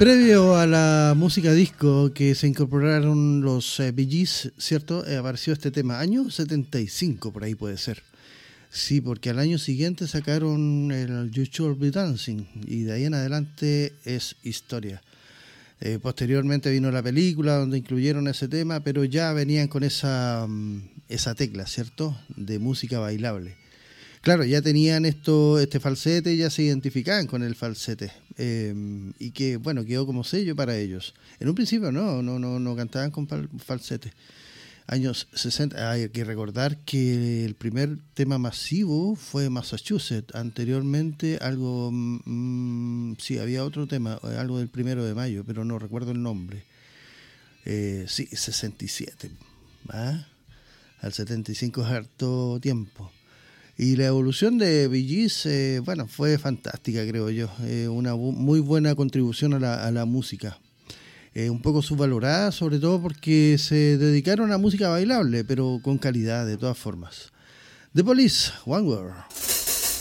Previo a la música disco que se incorporaron los Bee Gees, ¿cierto? Apareció este tema, año 75, por ahí puede ser. Sí, porque al año siguiente sacaron el You Should Be Dancing y de ahí en adelante es historia. Posteriormente vino la película donde incluyeron ese tema, pero ya venían con esa tecla, ¿cierto? De música bailable. Claro, ya tenían este falsete, ya se identificaban con el falsete y que, bueno, quedó como sello para ellos. En un principio no cantaban con falsete. Años 60, hay que recordar que el primer tema masivo fue Massachusetts. Anteriormente algo, sí, había otro tema, algo del 1 de mayo, pero no recuerdo el nombre. Sí, 67. ¿Ah? Al 75 es harto tiempo. Y la evolución de Bee Gees, bueno, fue fantástica, creo yo. Una muy buena contribución a la música. Un poco subvalorada, sobre todo porque se dedicaron a música bailable, pero con calidad de todas formas. The Police, One Word.